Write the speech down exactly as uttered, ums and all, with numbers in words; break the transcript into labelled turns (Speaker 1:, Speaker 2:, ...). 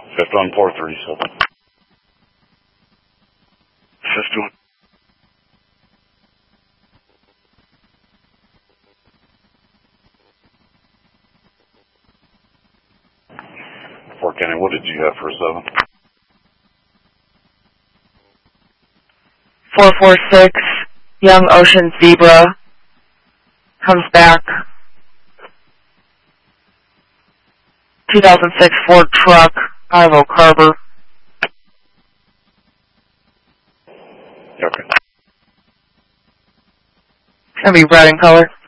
Speaker 1: Fifth on four three seven. System. Fort County, what did you have for a seven?
Speaker 2: four four six, Young Ocean Zebra, comes back. two thousand six Ford truck, Ivo Carver.
Speaker 1: Okay.
Speaker 2: It's going to be red in color.